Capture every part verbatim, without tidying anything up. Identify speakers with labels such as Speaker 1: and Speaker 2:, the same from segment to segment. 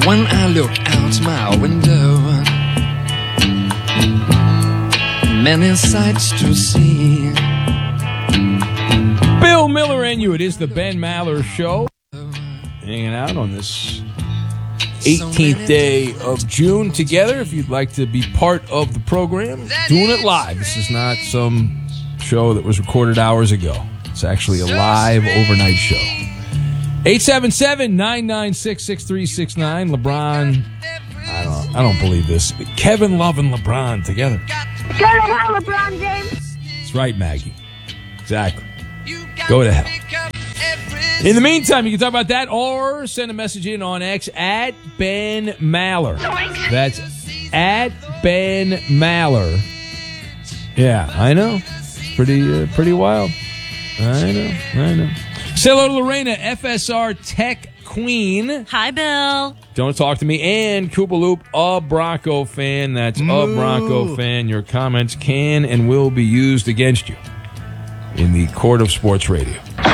Speaker 1: when I look out my window, many sights to see.
Speaker 2: Bill Miller and you. It is the Ben Maller Show. Hanging out on this eighteenth day of June together. If you'd like to be part of the program, doing it live. This is not some show that was recorded hours ago. It's actually a live overnight show. eight seven seven, nine nine six, six three six nine. LeBron, I don't I don't believe this. Kevin Love and LeBron together.
Speaker 3: Go to hell, LeBron James.
Speaker 2: That's right, Maggie. Exactly. Go to hell. In the meantime, you can talk about that or send a message in on X at Ben Maller. That's at Ben Maller. Yeah, I know. It's pretty, uh, pretty wild. I know, I know. Say hello to Lorena, F S R Tech Queen.
Speaker 4: Hi, Bill.
Speaker 2: Don't talk to me. And Koopa Loop, a Bronco fan. That's Moo. a Bronco fan. Your comments can and will be used against you in the court of sports radio.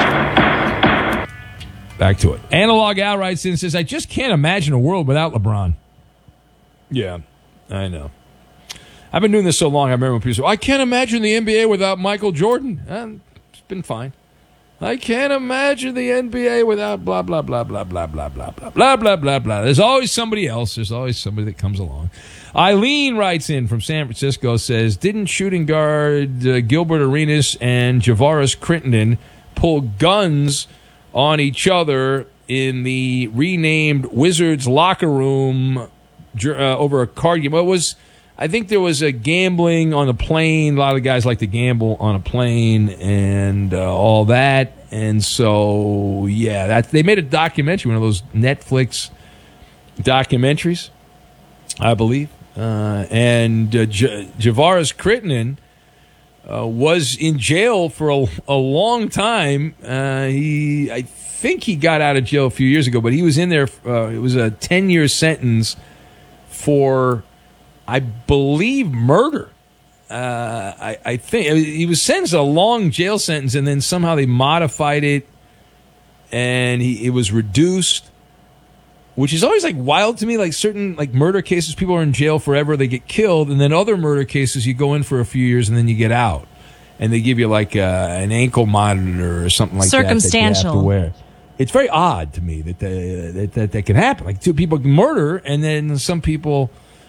Speaker 2: Back to it. Analog Al writes in and says, I just can't imagine a world without LeBron. Yeah, I know. I've been doing this so long, I remember when people say, I can't imagine the N B A without Michael Jordan. And it's been fine. I can't imagine the N B A without blah, blah, blah, blah, blah, blah, blah, blah, blah, blah, blah, blah. There's always somebody else. There's always somebody that comes along. Eileen writes in from San Francisco, says, didn't shooting guard uh, Gilbert Arenas and Javaris Crittenden pull guns on each other in the renamed Wizards locker room uh, over a card game? Well, it was... I think there was a gambling on a plane. A lot of guys like to gamble on a plane and uh, all that. And so, yeah, that they made a documentary, one of those Netflix documentaries, I believe. Uh, and uh, J- Javaris Crittenden uh, was in jail for a, a long time. Uh, he, I think he got out of jail a few years ago, but he was in there. Uh, it was a ten-year sentence for... I believe murder. Uh, I, I think he was sentenced a long jail sentence, and then somehow they modified it, and he it was reduced, which is always like wild to me. Like certain like murder cases, people are in jail forever, they get killed, and then other murder cases, you go in for a few years and then you get out, and they give you like uh, an ankle monitor or something like that that you have to wear. It's very odd to me that they, that, that that can happen. Like two people can murder, and then some people.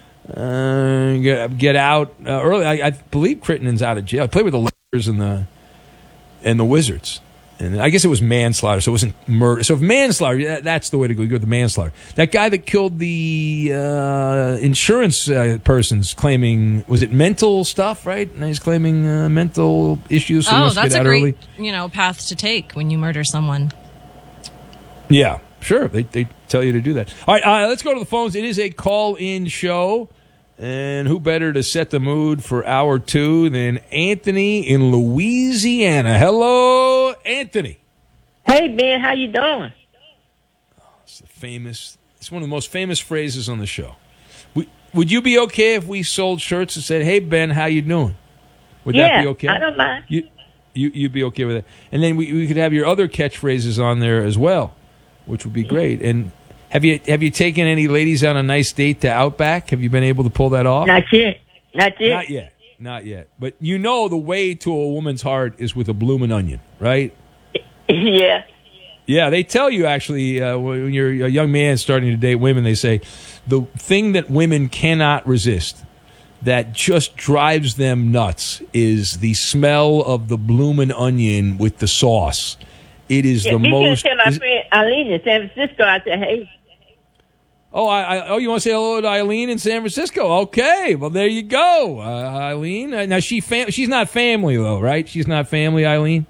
Speaker 2: Uh, get, get out uh, early. I, I believe Crittenden's out of jail. I played with the Lakers and the and the Wizards, and I guess it was manslaughter, so it wasn't murder. So if manslaughter, that, that's the way to go. You go with the manslaughter. That guy that killed the uh, insurance uh, person's claiming, was it mental stuff, right? And he's claiming uh, mental issues. So
Speaker 4: oh,
Speaker 2: he wants
Speaker 4: that's
Speaker 2: to get
Speaker 4: a
Speaker 2: out
Speaker 4: great,
Speaker 2: early.
Speaker 4: you know, path to take when you murder someone.
Speaker 2: Yeah. Sure, they they tell you to do that. All right, uh, let's go to the phones. It is a call-in show, and who better to set the mood for hour two than Anthony in Louisiana? Hello, Anthony.
Speaker 5: Hey, Ben, how you doing?
Speaker 2: Oh, it's the famous. It's one of the most famous phrases on the show. We, would you be okay if we sold shirts that said, "Hey, Ben, how you doing"? Would
Speaker 5: yeah,
Speaker 2: that be okay?
Speaker 5: I don't mind.
Speaker 2: You, you you'd be okay with it, and then we we could have your other catchphrases on there as well, which would be great. And have you have you taken any ladies on a nice date to Outback? Have you been able to pull that off?
Speaker 5: Not yet. Not yet.
Speaker 2: Not yet. Not yet. But you know the way to a woman's heart is with a bloomin' onion, right?
Speaker 5: Yeah.
Speaker 2: Yeah, they tell you actually uh, when you're a young man starting to date women, they say the thing that women cannot resist, that just drives them nuts, is the smell of the bloomin' onion with the sauce. It is
Speaker 5: yeah,
Speaker 2: the
Speaker 5: me
Speaker 2: most.
Speaker 5: Tell my
Speaker 2: is,
Speaker 5: friend Eileen in San Francisco. I said, "Hey."
Speaker 2: Oh, I, I, oh, you want to say hello to Eileen in San Francisco? Okay, well there you go, uh, Eileen. Uh, now she fam- she's not family though, right? She's not family, Eileen.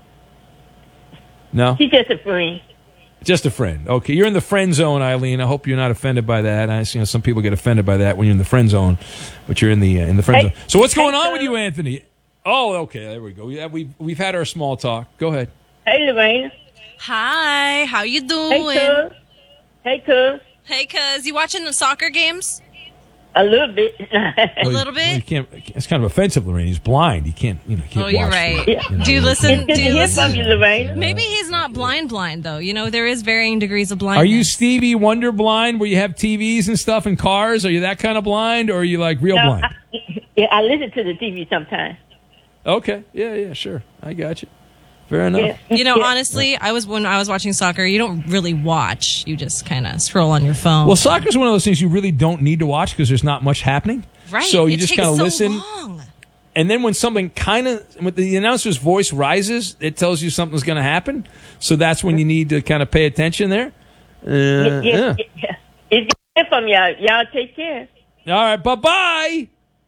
Speaker 2: No,
Speaker 5: she's just a friend.
Speaker 2: Just a friend. Okay, you're in the friend zone, Eileen. I hope you're not offended by that. I you know some people get offended by that when you're in the friend zone, but you're in the uh, in the friend
Speaker 5: hey,
Speaker 2: zone. So what's going
Speaker 5: hey,
Speaker 2: on with you, Anthony? Oh, okay, there we go. Yeah, we we've, we've had our small talk. Go ahead.
Speaker 5: Hey, Lorena.
Speaker 4: Hi, how you doing?
Speaker 5: Hey, cuz. Hey, cuz.
Speaker 4: Hey, cuz. You watching the soccer games?
Speaker 5: A little bit.
Speaker 4: A little
Speaker 2: Well, you
Speaker 4: bit?
Speaker 2: can't. It's kind of offensive, Lorraine. He's blind. He can't. You know. He can't
Speaker 4: Oh, you're
Speaker 2: watch
Speaker 4: right.
Speaker 2: the- you know,
Speaker 4: Do you
Speaker 2: the-
Speaker 4: listen?
Speaker 5: It's good
Speaker 4: Do
Speaker 5: to
Speaker 4: you
Speaker 5: hear
Speaker 4: listen?
Speaker 5: from you, Lorraine.
Speaker 4: Maybe he's not blind blind, though. You know, there is varying degrees of blindness.
Speaker 2: Are you Stevie Wonder blind, where you have T Vs and stuff and cars? Are you that kind of blind, or are you like real
Speaker 5: No,
Speaker 2: blind?
Speaker 5: I, yeah, I listen to the T V sometimes.
Speaker 2: Okay. Yeah. Yeah. Sure. I got you. Fair enough.
Speaker 5: Yeah.
Speaker 4: You know,
Speaker 5: Yeah.
Speaker 4: honestly, I was when I was watching soccer, you don't really watch. You just kind of scroll on your phone.
Speaker 2: Well, soccer's one of those things you really don't need to watch because there's not much happening.
Speaker 4: right.
Speaker 2: So you
Speaker 4: it
Speaker 2: just
Speaker 4: takes
Speaker 2: kind of
Speaker 4: so
Speaker 2: listen.
Speaker 4: long.
Speaker 2: And then when something kind of, when the announcer's voice rises, it tells you something's going to happen. So that's when you need to kind of pay attention there. Uh,
Speaker 5: Yeah,
Speaker 2: yeah.
Speaker 5: yeah. It's good to hear from y'all. Y'all take care.
Speaker 2: All right. Bye-bye.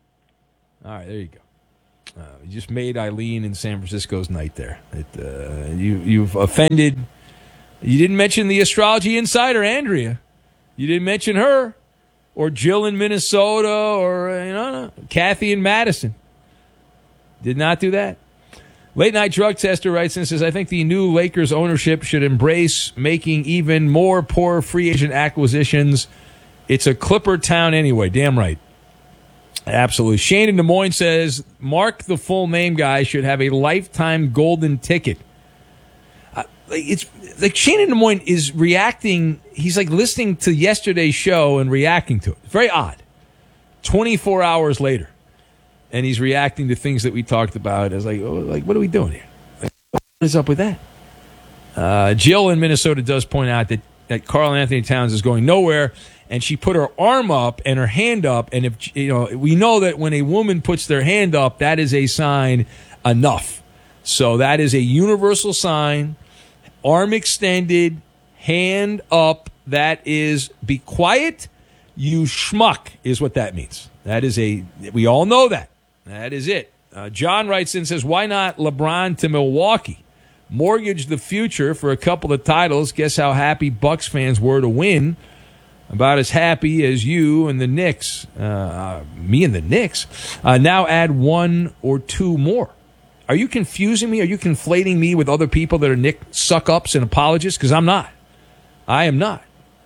Speaker 2: All right. There you go. Uh, you just made Eileen in San Francisco's night there. It, uh, you, you've offended. You didn't mention the astrology insider, Andrea. You didn't mention her. Or Jill in Minnesota, or, uh, you know, Kathy in Madison. Did not do that. Late Night Drug Tester writes and says, I think the new Lakers ownership should embrace making even more poor free agent acquisitions. It's a Clipper town anyway. Damn right. Absolutely. Shane in Des Moines says, Mark, the full name guy, should have a lifetime golden ticket. Uh, it's like Shane in Des Moines is reacting. He's like listening to yesterday's show and reacting to it. It's very odd. twenty-four hours later. And he's reacting to things that we talked about. As like, oh, like, what are we doing here? Like, what is up with that? Uh, Jill in Minnesota does point out that, that Karl Anthony Towns is going nowhere. And she put her arm up and her hand up. And if you know, we know that when a woman puts their hand up, that is a sign enough. So that is a universal sign. Arm extended, hand up. That is be quiet, you schmuck, is what that means. That is a, we all know that. That is it. Uh, John writes in and says, why not LeBron to Milwaukee? Mortgage the future for a couple of titles. Guess how happy Bucks fans were to win. About as happy as you and the Knicks, uh, uh, me and the Knicks, uh, now add one or two more. Are you confusing me? Are you conflating me with other people that are Nick suck-ups and apologists? Because I'm not. I am not.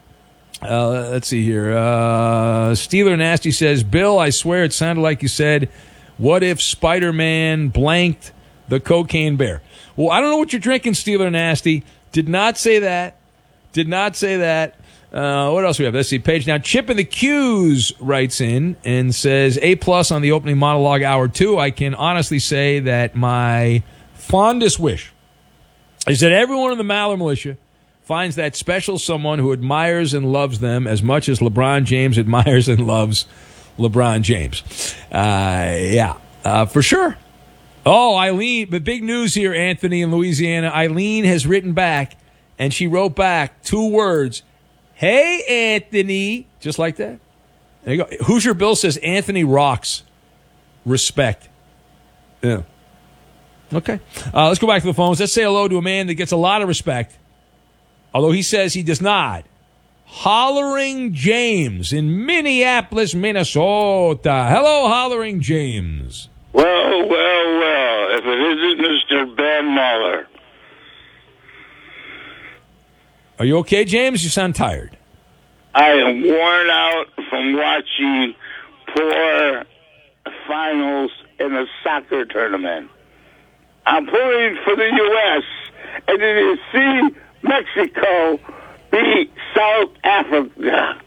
Speaker 2: Uh, let's see here. Uh, Steeler Nasty says, Bill, I swear it sounded like you said, what if Spider-Man blanked the cocaine bear? Well, I don't know what you're drinking, Steeler Nasty. Did not say that. Did not say that. Uh, what else we have? Let's see. Page now. Chip in the Q's writes in and says, A plus on the opening monologue hour two. I can honestly say that my fondest wish is that everyone in the Maller Militia finds that special someone who admires and loves them as much as LeBron James admires and loves LeBron James. Uh, yeah, uh, for sure. Oh, Eileen, but big news here, Anthony in Louisiana. Eileen has written back, and she wrote back two words. Hey, Anthony. Just like that. There you go. Hoosier Bill says Anthony rocks. Respect. Yeah. Okay. Uh, let's go back to the phones. Let's say hello to a man that gets a lot of respect, although he says he does not. Hollering James in Minneapolis, Minnesota. Hello, Hollering James.
Speaker 6: Well, well, well. If it isn't Mister Ben Muller.
Speaker 2: Are you okay, James? You sound tired.
Speaker 6: I am worn out from watching poor finals in a soccer tournament. I'm pulling for the U S and did you see Mexico beat South Africa?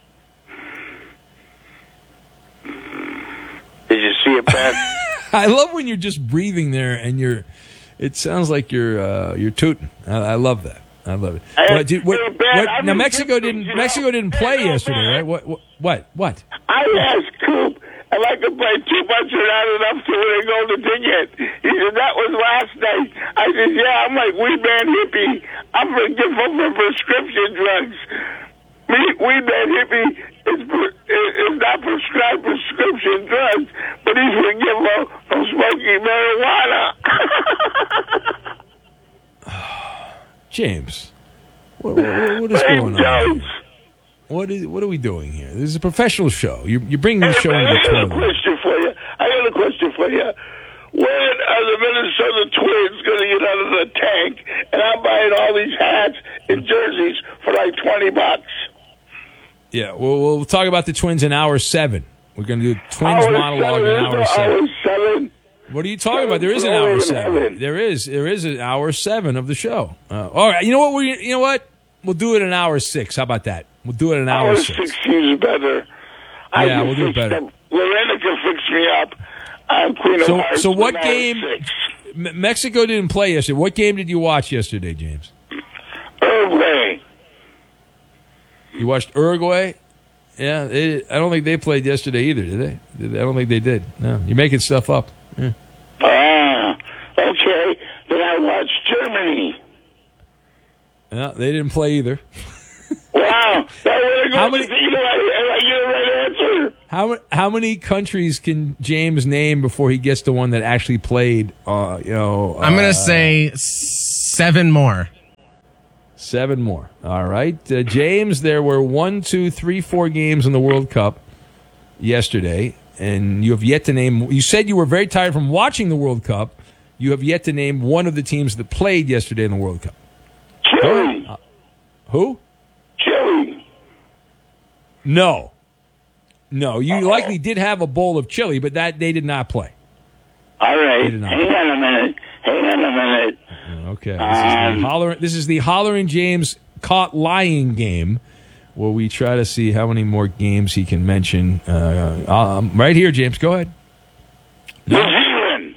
Speaker 6: Did you see it, Ben?
Speaker 2: I love when you're just breathing there and you're. It sounds like you're uh, you're tooting. I, I love that. I love it.
Speaker 6: Hey,
Speaker 2: What, did, what,
Speaker 6: hey, Ben,
Speaker 2: what,
Speaker 6: I'm
Speaker 2: now
Speaker 6: in
Speaker 2: Mexico
Speaker 6: Houston,
Speaker 2: didn't
Speaker 6: you
Speaker 2: Mexico
Speaker 6: know.
Speaker 2: didn't play
Speaker 6: Hey,
Speaker 2: yesterday,
Speaker 6: Ben.
Speaker 2: right? What what what? what?
Speaker 6: I asked Coop if I could play too much or not enough to win a golden ticket. He said, that was last night. I said, yeah, I'm like Weed Man Hippie. I'm forgivable for prescription drugs. Me, Weed Man Hippie is, is not prescribed prescription drugs, but he's forgivable from smoking marijuana.
Speaker 2: James, what, what, what is
Speaker 6: Hey,
Speaker 2: going on?
Speaker 6: Jones.
Speaker 2: here? What is what are we doing here? This is a professional show. You're, you're bringing the
Speaker 6: Hey,
Speaker 2: show
Speaker 6: man,
Speaker 2: into
Speaker 6: I got a
Speaker 2: the toilet.
Speaker 6: question for you. I got a question for you. When are the Minnesota Twins going to get out of the tank? And I'm buying all these hats and jerseys for like twenty bucks.
Speaker 2: Yeah, we'll, we'll talk about the Twins in hour seven. We're going to do Twins
Speaker 6: Hour
Speaker 2: monologue
Speaker 6: seven,
Speaker 2: in hour
Speaker 6: is there
Speaker 2: seven.
Speaker 6: Hour seven.
Speaker 2: What are you talking about? There is an hour seven. There is. There is an hour seven of the show. Uh, all right. You know what? We. You know what? We'll do it in hour six. How about that? We'll do it in hour,
Speaker 6: Hour
Speaker 2: six.
Speaker 6: six seems better. I
Speaker 2: Yeah,
Speaker 6: can
Speaker 2: we'll do it
Speaker 6: fix
Speaker 2: better.
Speaker 6: them. Lorena can fix me up. I'm Queen of
Speaker 2: So,
Speaker 6: Hearts.
Speaker 2: so what
Speaker 6: in hour
Speaker 2: game?
Speaker 6: six.
Speaker 2: M- Mexico didn't play yesterday. What game did you watch yesterday, James?
Speaker 6: Uruguay.
Speaker 2: You watched Uruguay? Yeah, they, I don't think they played yesterday either, did they? Did- I don't think they did. No, you're making stuff up. Yeah.
Speaker 6: Ah, okay. Then I watched Germany.
Speaker 2: No, they didn't play either.
Speaker 6: Wow. That would
Speaker 2: How
Speaker 6: have
Speaker 2: many-
Speaker 6: You know, I, I get the right answer.
Speaker 2: How how many countries can James name before he gets to one that actually played? Uh, you know,
Speaker 7: I'm going
Speaker 2: uh,
Speaker 7: to say seven more.
Speaker 2: seven more. All right, uh, James. There were one, two, three, four games in the World Cup yesterday, and you have yet to name. You said you were very tired from watching the World Cup. You have yet to name one of the teams that played yesterday in the World Cup.
Speaker 6: Chile.
Speaker 2: Who?
Speaker 6: Chile.
Speaker 2: No, no. You likely did have a bowl of chili, but that they did not play.
Speaker 6: All right.
Speaker 2: They did not.
Speaker 6: Hang on a minute. Hang on a minute.
Speaker 2: Okay. This is the
Speaker 6: Um,
Speaker 2: holler. This is the hollering James caught lying game, where we try to see how many more games he can mention. Uh, um, right here, James. Go ahead.
Speaker 6: New Zealand.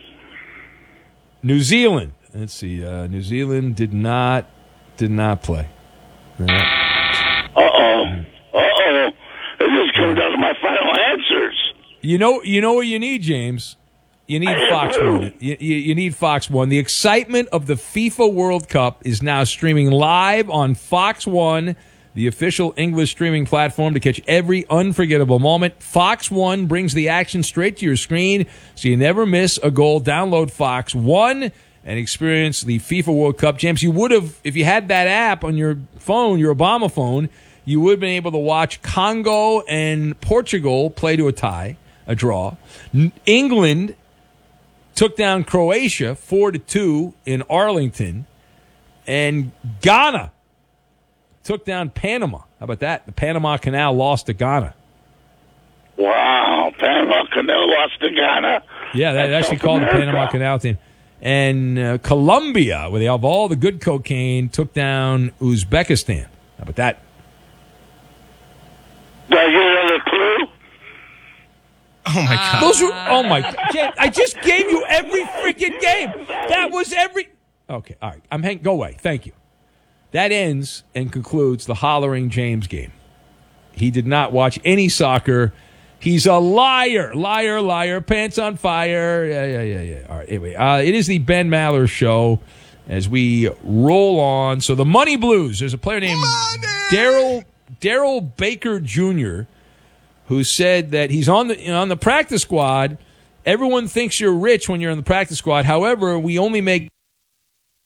Speaker 2: New Zealand. Let's see. Uh, New Zealand did not did not play. Uh,
Speaker 6: Uh-oh. Uh-oh. This just comes down to my final answers.
Speaker 2: You know. You know what you need, James. You need Fox One. You, you, you need Fox One. The excitement of the FIFA World Cup is now streaming live on Fox One, the official English streaming platform to catch every unforgettable moment. Fox One brings the action straight to your screen, so you never miss a goal. Download Fox One and experience the FIFA World Cup. James, you would have, if you had that app on your phone, your Obama phone, you would have been able to watch Congo and Portugal play to a tie, a draw. N- England took down Croatia four to two in Arlington, and Ghana took down Panama. How about that? The Panama Canal lost to Ghana.
Speaker 6: Wow. Panama Canal lost to Ghana.
Speaker 2: Yeah, that
Speaker 6: That's
Speaker 2: actually
Speaker 6: South
Speaker 2: called the
Speaker 6: America.
Speaker 2: Panama Canal team. And uh, Colombia, where they have all the good cocaine, took down Uzbekistan. How about that?
Speaker 6: Did I get another clue?
Speaker 7: Oh, my God.
Speaker 2: Those are, oh my, Jen, I just gave you every freaking game. That was every, okay, all right, I'm hang, go away, thank you. That ends and concludes the hollering James game. He did not watch any soccer. He's a liar, liar, liar, pants on fire. Yeah, yeah, yeah, yeah. All right, anyway, uh, it is the Ben Maller Show as we roll on. So the Money Blues, there's a player named Daryl Daryl Baker Junior who said that he's on the on the practice squad. Everyone thinks you're rich when you're in the practice squad. However, we only make